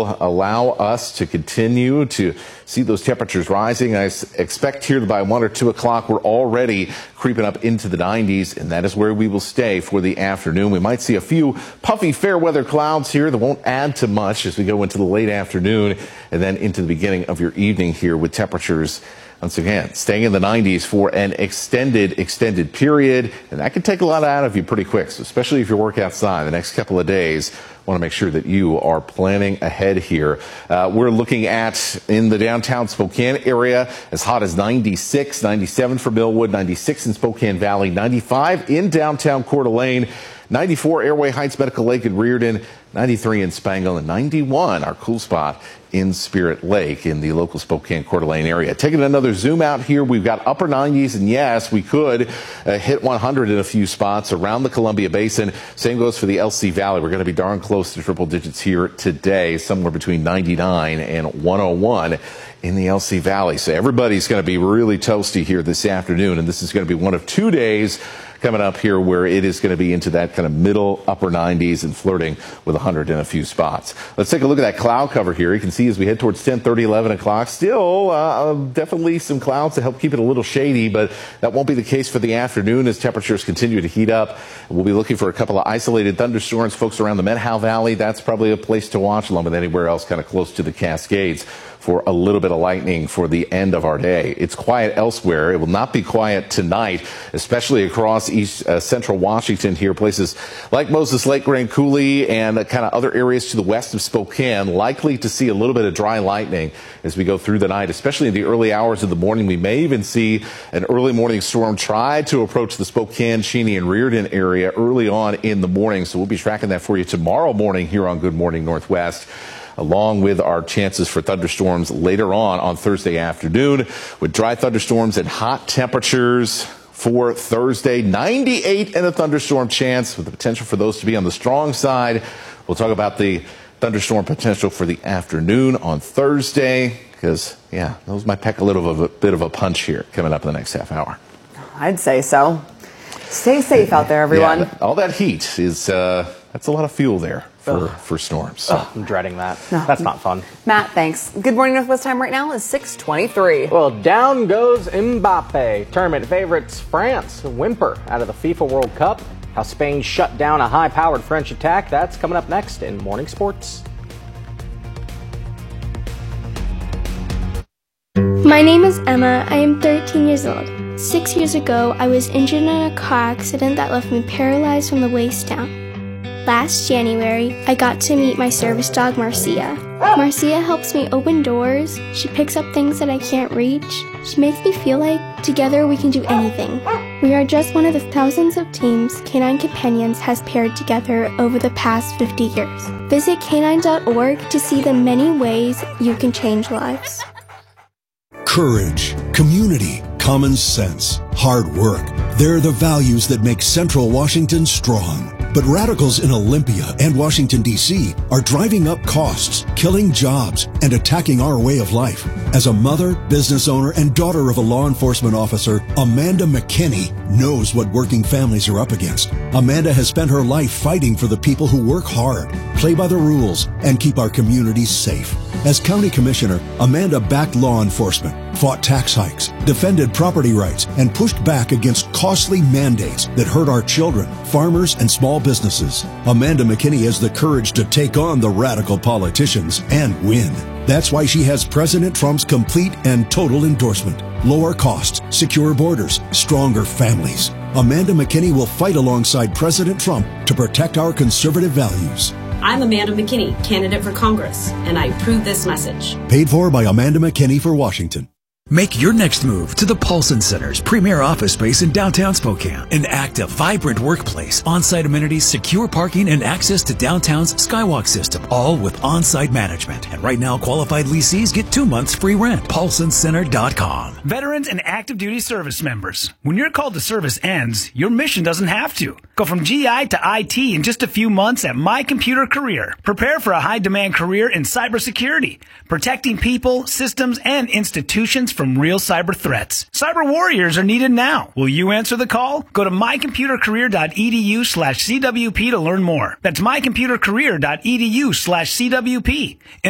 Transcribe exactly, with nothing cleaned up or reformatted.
will allow us to continue to see those temperatures rising. I expect here by one or two o'clock, we're already creeping up into the nineties, and that is where we will stay for the afternoon. We might see a few puffy fair weather clouds here that won't add to much as we go into the late afternoon and then into the beginning of your evening here with temperatures once again staying in the nineties for an extended, extended period. And that can take a lot out of you pretty quick, so especially if you work outside the next couple of days. Want to make sure that you are planning ahead here. Uh, we're looking at in the downtown Spokane area as hot as ninety-six, ninety-seven for Millwood, ninety-six in Spokane Valley, ninety-five in downtown Coeur d'Alene, ninety-four Airway Heights, Medical Lake and Reardon, ninety-three in Spangle, and ninety-one, our cool spot in Spirit Lake in the local Spokane Coeur d'Alene area. Taking another zoom out here, we've got upper nineties, and yes, we could uh, hit one hundred in a few spots around the Columbia Basin. Same goes for the L C Valley. We're going to be darn close to triple digits here today, somewhere between ninety-nine and one oh one in the L C Valley. So everybody's going to be really toasty here this afternoon, and this is going to be one of two days coming up here where it is going to be into that kind of middle upper nineties and flirting with one hundred in a few spots. Let's take a look at that cloud cover here. You can see as we head towards ten thirty, eleven o'clock, still uh, definitely some clouds to help keep it a little shady, but that won't be the case for the afternoon as temperatures continue to heat up. We'll be looking for a couple of isolated thunderstorms. Folks around the Methow Valley, that's probably a place to watch, along with anywhere else kind of close to the Cascades, for a little bit of lightning for the end of our day. It's quiet elsewhere. It will not be quiet tonight, especially across east uh, central Washington here. Places like Moses Lake, Grand Coulee, and uh, kind of other areas to the west of Spokane, likely to see a little bit of dry lightning as we go through the night, especially in the early hours of the morning. We may even see an early morning storm try to approach the Spokane, Cheney, and Reardon area early on in the morning. So we'll be tracking that for you tomorrow morning here on Good Morning Northwest, along with our chances for thunderstorms later on on Thursday afternoon, with dry thunderstorms and hot temperatures for Thursday. ninety-eight and a thunderstorm chance, with the potential for those to be on the strong side. We'll talk about the thunderstorm potential for the afternoon on Thursday, because, yeah, those might pack a little of a bit of a punch here coming up in the next half hour. I'd say so. Stay safe out there, everyone. Yeah, all that heat is, uh, that's a lot of fuel there for, for storms. So. Oh, I'm dreading that. No. That's not fun. Matt, thanks. Good Morning Northwest time right now is six twenty-three. Well, down goes Mbappe. Tournament favorites France whimper out of the FIFA World Cup. How Spain shut down a high-powered French attack. That's coming up next in Morning Sports. My name is Emma. I am thirteen years old. Six years ago, I was injured in a car accident that left me paralyzed from the waist down. Last January, I got to meet my service dog, Marcia. Marcia helps me open doors. She picks up things that I can't reach. She makes me feel like together we can do anything. We are just one of the thousands of teams Canine Companions has paired together over the past fifty years. Visit canine dot org to see the many ways you can change lives. Courage, community, common sense, hard work. They're the values that make Central Washington strong. But radicals in Olympia and Washington, D C are driving up costs, killing jobs, and attacking our way of life. As a mother, business owner, and daughter of a law enforcement officer, Amanda McKinney knows what working families are up against. Amanda has spent her life fighting for the people who work hard, play by the rules, and keep our communities safe. As county commissioner, Amanda backed law enforcement, fought tax hikes, defended property rights, and pushed back against costly mandates that hurt our children, farmers, and small businesses. Amanda McKinney has the courage to take on the radical politicians and win. That's why she has President Trump's complete and total endorsement. Lower costs, secure borders, stronger families. Amanda McKinney will fight alongside President Trump to protect our conservative values. I'm Amanda McKinney, candidate for Congress, and I approve this message. Paid for by Amanda McKinney for Washington. Make your next move to the Paulson Center's premier office space in downtown Spokane. An active, vibrant workplace, on-site amenities, secure parking, and access to downtown's Skywalk system, all with on-site management. And right now, qualified lessees get two months free rent. Paulson Center dot com. Veterans and active duty service members. When your call to service ends, your mission doesn't have to. Go from G I to I T in just a few months at My Computer Career. Prepare for a high-demand career in cybersecurity, protecting people, systems, and institutions from real cyber threats. Cyber warriors are needed now. Will you answer the call? Go to my computer career dot e d u slash C W P to learn more. That's my computer career dot e d u slash C W P.